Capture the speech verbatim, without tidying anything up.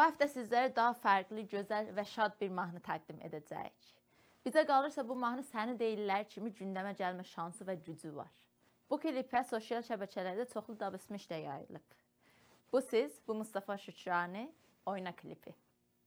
həftə sizlərə daha fərqli, gözəl və şad bir mahnı təqdim edəcəyik. Bizə qalırsa bu mahnı səni deyirlər kimi gündəmə gəlmə şansı və gücü var. Bu klipə sosial şəbəkələrdə çoxlu dabısmışda yayılıb. Bu siz, bu Mustafa Şükrani, Oyna klipi.